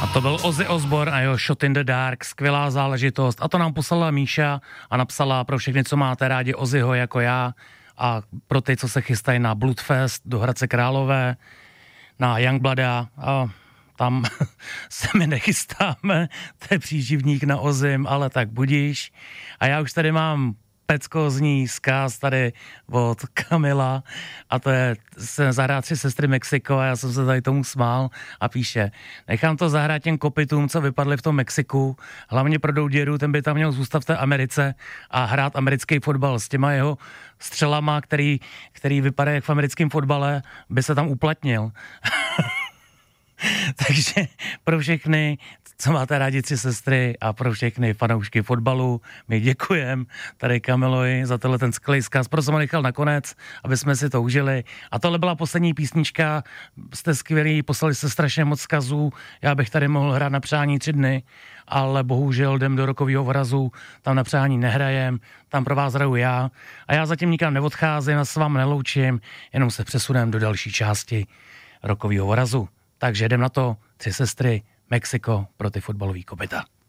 A to byl Ozzy Osbourne a jeho Shot in the Dark, skvělá záležitost. A to nám poslala Míša a napsala pro všechny, co máte rádi Ozzyho jako já a pro ty, co se chystají na Bloodfest do Hradce Králové, na Youngblooda a tam se my nechystáme, to je příživník na Ozzym, ale tak budíš. A já už tady mám peckozní zkaz tady od Kamila a to je zahrát si Sestry Mexiko a já jsem se tady tomu smál a píše, nechám to zahrát těm kopytům, co vypadli v tom Mexiku, hlavně pro Douděru, ten by tam měl zůstat v té Americe a hrát americký fotbal s těma jeho střelama, který vypadá jak v americkém fotbale, by se tam uplatnil. Takže pro všechny, co máte rádi Tři sestry a pro všechny fanoušky fotbalu, my děkujeme tady Kamilovi za tenhle ten skvělý vzkaz. Proto jsem ho nechal nakonec, aby jsme si to užili. A tohle byla poslední písnička, jste skvělí, poslali jste strašně moc vzkazů, já bych tady mohl hrát na přání 3 dny, ale bohužel jdem do Rokovýho Vrazu, tam na přání nehrajem, tam pro vás hraju já a já zatím nikam neodcházím, já se vám neloučím, jenom se přesunem do další části Rokovýho Vrazu. Takže jdem na to, Tři sestry, Mexiko pro ty fotbalový kopyta.